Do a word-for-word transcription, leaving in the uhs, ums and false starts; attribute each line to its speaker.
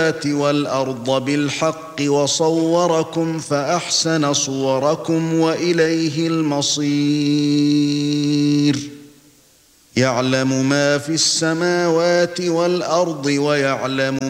Speaker 1: السَّمَاوَاتِ وَالْأَرْضَ بِالْحَقِّ وَصَوَّرَكُمْ فَأَحْسَنَ صُوَرَكُمْ وَإِلَيْهِ الْمَصِيرُ يَعْلَمُ مَا فِي السَّمَاوَاتِ وَالْأَرْضِ وَيَعْلَمُ